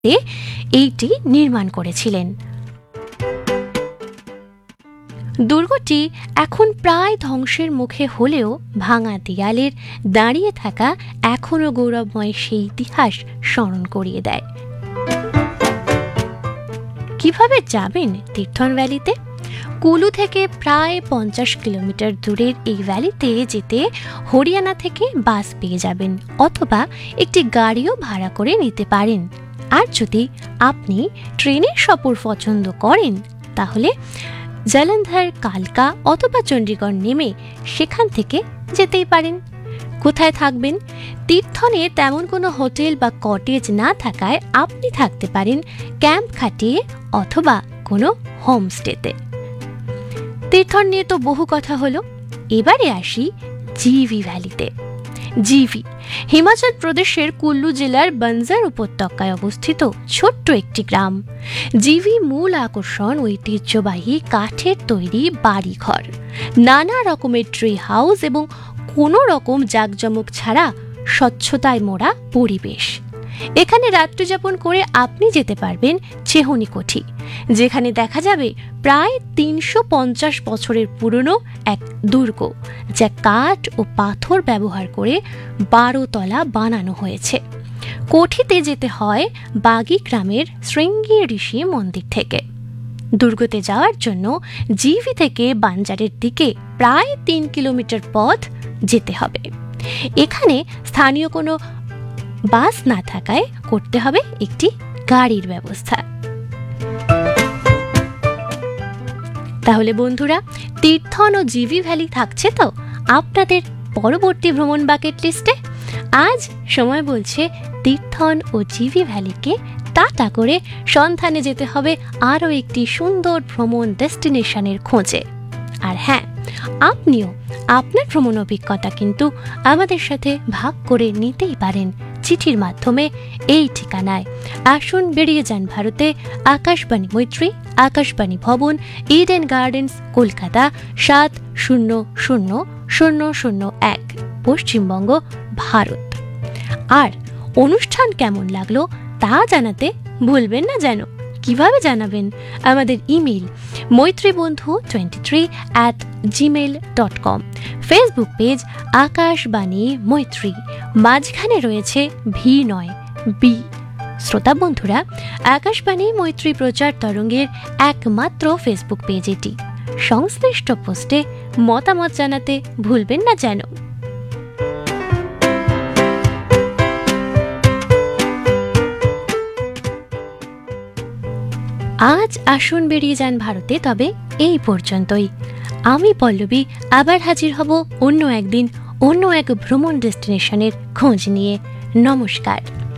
এইটি নির্মাণ করেছিলেন। দুর্গটি এখন প্রায় ধ্বংসের মুখে হলেও ভাঙা দেয়ালের দাঁড়িয়ে থাকা এখনো গৌরবময় সেই ইতিহাস স্মরণ করিয়ে দেয়। কিভাবে যাবেন তীর্থন ভ্যালিতে? কুলু থেকে প্রায় 50 কিলোমিটার দূরের এই ভ্যালিতে যেতে হরিয়ানা থেকে বাস পেয়ে যাবেন, অথবা একটি গাড়িও ভাড়া করে নিতে পারেন। আর যদি আপনি ট্রেনের সফর পছন্দ করেন তাহলে জলন্ধর, কালকা অথবা চণ্ডীগড় নেমে সেখান থেকে যেতেই পারেন। কোথায় থাকবেন? তীর্থনে তেমন কোনো হোটেল বা কটেজ না থাকায় আপনি থাকতে পারেন ক্যাম্প খাটিয়ে অথবা কোনো হোমস্টেতে। তীর্থন নিয়ে তো বহু কথা হলো, এবারে আসি জিভি ভ্যালিতে। জিভি হিমাচল প্রদেশের কুল্লু জেলার বঞ্জার উপত্যকায় অবস্থিত ছোট্ট একটি গ্রাম। জিভি মূল আকর্ষণ ঐতিহ্যবাহী কাঠের তৈরি বাড়িঘর, নানা রকমের ট্রি হাউস এবং কোনো রকম জাঁকজমক ছাড়া স্বচ্ছতায় মোড়া পরিবেশ। এখানে রাত্রিযাপন করে আপনি যেতে পারবেন চেহনিকোঠি, যেখানে দেখা যাবে প্রায় 350 বছরের পুরনো এক দুর্গ, যা কাঠ ও পাথর ব্যবহার করে 12 তলা বানানো হয়েছে। কোঠিতে যেতে হয় বাগি গ্রামের শৃঙ্গী ঋষি মন্দির থেকে। দুর্গতে যাওয়ার জন্য জিভি থেকে বাঞ্জারের দিকে প্রায় 3 কিলোমিটার পথ যেতে হবে। এখানে স্থানীয় কোনো বাস না থাকায় করতে হবে একটি গাড়ির ব্যবস্থা। তাহলে বন্ধুরা, তীর্থন ও জিভি ভ্যালি থাকছে তো আপনাদের পরবর্তী ভ্রমণ বাকেট লিস্টে। আজ সময় বলছে তীর্থন ও জিভি ভ্যালিকে টাটা করে সন্ধানে যেতে হবে আরও একটি সুন্দর ভ্রমণ ডেস্টিনেশনের খোঁজে। আর হ্যাঁ, আপনিও আপনার ভ্রমণ অভিজ্ঞতা কিন্তু আমাদের সাথে ভাগ করে নিতেই পারেন চিঠির মাধ্যমে এই ঠিকানায়। আসুন বেরিয়ে যান ভারতে, আকাশবাণী মৈত্রী, আকাশবাণী ভবন, ইডেন গার্ডেন্স, কলকাতা 700001, পশ্চিমবঙ্গ, ভারত। আর অনুষ্ঠান কেমন লাগলো তা জানাতে ভুলবেন না যেন। কিভাবে জানাবেন? আমাদের email maitribondhu23@gmail.com, Facebook page Akashvani মৈত্রী, মাঝখানে রয়েছে ভি নয় বি। শ্রোতা বন্ধুরা, আকাশবাণী মৈত্রী প্রচার তরঙ্গের একমাত্র ফেসবুক পেজ এটি। সংশ্লিষ্ট পোস্টে মতামত জানাতে ভুলবেন না যেন। আজ আসুন বেরিয়ে যান ভারতে তবে এই পর্যন্তই। আমি পল্লবী আবার হাজির হব অন্য একদিন অন্য এক ভ্রমণ ডেস্টিনেশনের খোঁজ নিয়ে। নমস্কার।